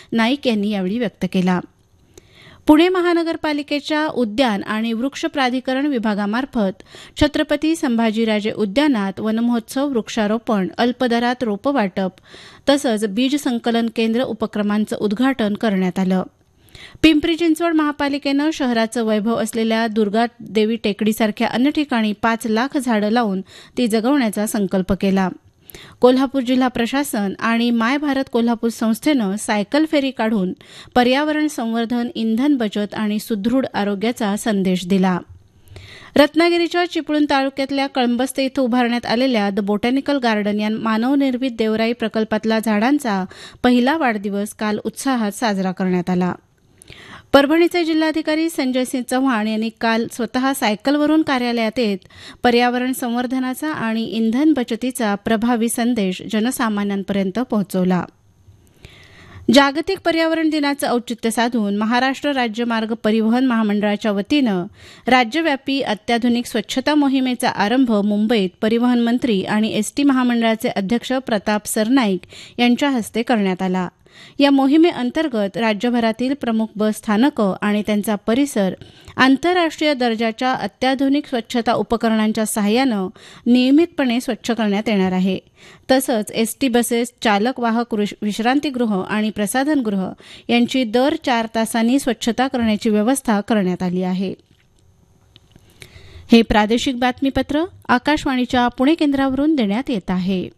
नाईक यांनी यावेळी व्यक्त केला. पुणे महानगरपालिकेच्या उद्यान आणि वृक्ष प्राधिकरण विभागामार्फत छत्रपती संभाजीराजे उद्यानात वनमहोत्सव, वृक्षारोपण, अल्पदरात रोपं वाटप तसंच बीज संकलन केंद्र उपक्रमांचं उद्घाटन करण्यात आलं. पिंपरी चिंचवड महापालिकेनं शहराचं वैभव असलेल्या दुर्गादेवी टेकडीसारख्या अन्य ठिकाणी 5 लाख झाडं लावून ती जगवण्याचा संकल्प केला. कोल्हापूर जिल्हा प्रशासन आणि माय भारत कोल्हापूर संस्थेनं सायकल फेरी काढून पर्यावरण संवर्धन, इंधन बचत आणि सुदृढ आरोग्याचा संदेश दिला. रत्नागिरीच्या चिपळूण तालुक्यातल्या कळंबस्ते इथं उभारण्यात आलेल्या द बोटॅनिकल गार्डन या मानवनिर्मित देवराई प्रकल्पातला झाडांचा पहिला वाढदिवस काल उत्साहात साजरा करण्यात आला. परभणीचे जिल्हाधिकारी संजय सिंह चव्हाण यांनी काल स्वतः सायकलवरून कार्यालयात येत पर्यावरण संवर्धनाचा आणि इंधन बचतीचा प्रभावी संदेश जनसामान्यांपर्यंत पोहोचवला. जागतिक पर्यावरण दिनाचं औचित्य साधून महाराष्ट्र राज्य मार्ग परिवहन महामंडळाच्या वतीनं राज्यव्यापी अत्याधुनिक स्वच्छता मोहिमेचा आरंभ मुंबईत परिवहन मंत्री आणि एसटी महामंडळाचे अध्यक्ष प्रताप सरनाईक यांच्या हस्ते करण्यात आला. या मोहिमेअंतर्गत राज्यभरातील प्रमुख बस स्थानकं आणि त्यांचा परिसर आंतरराष्ट्रीय दर्जाच्या अत्याधुनिक स्वच्छता उपकरणांच्या सहाय्यानं नियमितपणे स्वच्छ करण्यात येणार आहे. तसंच एसटी बसेस, चालक वाहक विश्रांतीगृह आणि प्रसाधनगृह यांची दर 4 तासांनी स्वच्छता करण्याची व्यवस्था करण्यात आली आहे. हे प्रादेशिक बातमीपत्र आकाशवाणीच्या पुणे केंद्रावरून देण्यात येत आहे.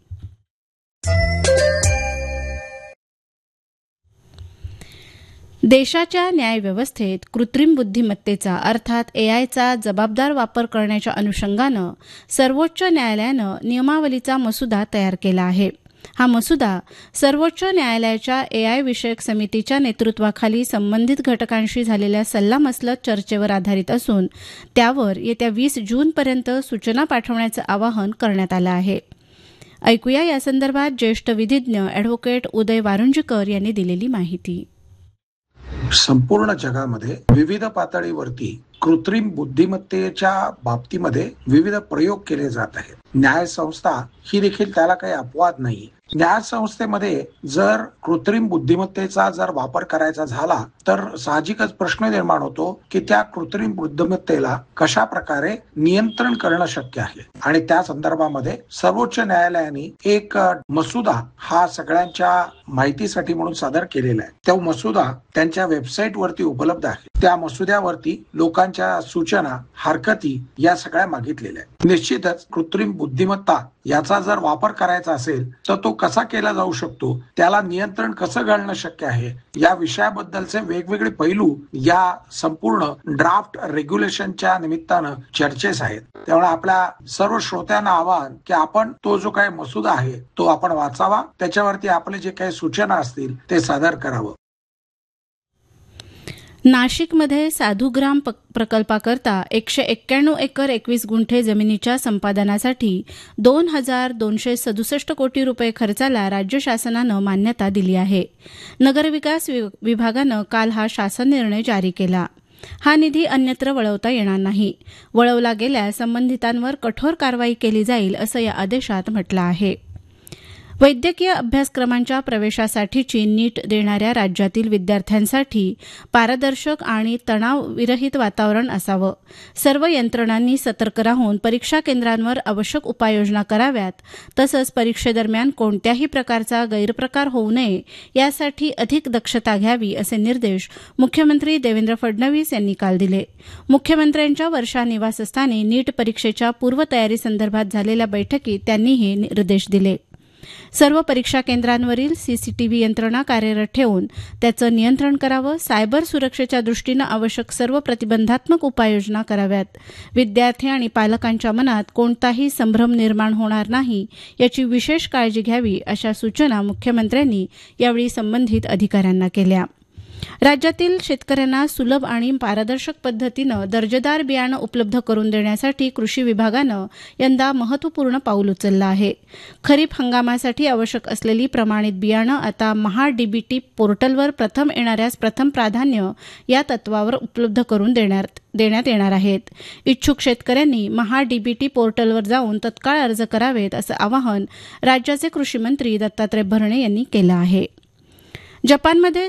देशाच्या न्यायव्यवस्थेत कृत्रिम बुद्धिमत्तेचा अर्थात एआयचा जबाबदार वापर करण्याच्या अनुषंगानं सर्वोच्च न्यायालयानं नियमावलीचा मसुदा तयार केला आहे. हा मसुदा सर्वोच्च न्यायालयाच्या एआय विषयक समितीच्या नेतृत्वाखाली संबंधित घटकांशी झालेल्या सल्लामसलत चर्चेवर आधारित असून त्यावर येत्या 20 जूनपर्यंत सूचना पाठवण्याचं आवाहन करण्यात आलं आहे. ऐकूया यासंदर्भात ज्येष्ठ विधिज्ञ अॅडव्होकेट उदय वारुंजकर यांनी दिलेली माहिती. संपूर्ण जगामध्ये विविध पातळीवरती कृत्रिम बुद्धिमत्तेच्या बाबतीमध्ये विविध प्रयोग केले जात आहेत. न्यायसंस्था ही देखील त्याला काही अपवाद नाही. न्यायसंस्थेमध्ये जर कृत्रिम बुद्धिमत्तेचा जर वापर करायचा झाला तर साहजिकच प्रश्न निर्माण होतो की त्या कृत्रिम बुद्धिमत्तेला कशा प्रकारे नियंत्रण करणं शक्य आहे. आणि त्या संदर्भामध्ये सर्वोच्च न्यायालयाने एक मसुदा हा सगळ्यांच्या माहितीसाठी म्हणून सादर केलेला आहे. तो मसुदा त्यांच्या वेबसाईटवरती उपलब्ध आहे. त्या मसुद्यावरती लोकांच्या सूचना, हरकती या सगळ्या मागितलेल्या आहेत. निश्चितच कृत्रिम बुद्धिमत्ता याचा जर वापर करायचा असेल तर तो कसा केला जाऊ शकतो, त्याला नियंत्रण कसं घालणं शक्य आहे, या विषयाबद्दलचे वेगवेगळे पैलू या संपूर्ण ड्राफ्ट रेग्युलेशनच्या निमित्तानं चर्चेस आहेत. त्यामुळे आपल्या सर्व श्रोत्यांना आवाहन की आपण तो जो काही मसुदा आहे तो आपण वाचावा, त्याच्यावरती आपले जे काही सूचना असतील ते सादर करावं. नाशिकमध्ये साधुग्राम प्रकल्पाकरता 191 एकर 21 गुंठे जमिनीच्या संपादनासाठी 2,267 कोटी रुपये खर्चाला राज्य शासनानं मान्यता दिली आहे. नगरविकास विभागानं काल हा शासन निर्णय जारी केला. हा निधी अन्यत्र वळवता येणार नाही. वळवला गेल्यास संबंधितांवर कठोर कारवाई केली जाईल असं या आदेशात म्हटलं आहे. वैद्यकीय अभ्यासक्रमांच्या प्रवेशासाठीची नीट देणाऱ्या राज्यातील विद्यार्थ्यांसाठी पारदर्शक आणि तणावविरहित वातावरण असावं. सर्व यंत्रणांनी सतर्क राहून परीक्षा केंद्रांवर आवश्यक उपाययोजना कराव्यात. तसंच परीक्षेदरम्यान कोणत्याही प्रकारचा गैरप्रकार होऊ नये यासाठी अधिक दक्षता घ्यावी असे निर्देश मुख्यमंत्री देवेंद्र फडणवीस यांनी काल दिले. मुख्यमंत्र्यांच्या वर्षा निवासस्थानी नीट परीक्षेच्या पूर्वतयारीसंदर्भात झालेल्या बैठकीत त्यांनी हे निर्देश दिले. सर्व परीक्षा केंद्रांवरील सीसीटीव्ही यंत्रणा कार्यरत ठेवून त्याचं नियंत्रण करावं. सायबर सुरक्षेच्या दृष्टीनं आवश्यक सर्व प्रतिबंधात्मक उपाययोजना कराव्यात. विद्यार्थी आणि पालकांच्या मनात कोणताही संभ्रम निर्माण होणार नाही याची विशेष काळजी घ्यावी अशा सूचना मुख्यमंत्र्यांनी यावेळी संबंधित अधिकाऱ्यांना केल्या. राज्यातील शेतकऱ्यांना सुलभ आणि पारदर्शक पद्धतीनं दर्जेदार बियाणं उपलब्ध करून देण्यासाठी कृषी विभागानं यंदा महत्त्वपूर्ण पाऊल उचललं आहे. खरीप हंगामासाठी आवश्यक असलेली प्रमाणित बियाणं आता महाडीबीटी पोर्टलवर प्रथम येणाऱ्यास प्रथम प्राधान्य या तत्वावर उपलब्ध करून देण्यात येणार आहेत. इच्छुक शेतकऱ्यांनी महाडीबीटी पोर्टलवर जाऊन तत्काळ अर्ज करावेत असं आवाहन राज्याचे कृषी मंत्री दत्तात्रय भरणे यांनी केलं आहे. जपानमध्ये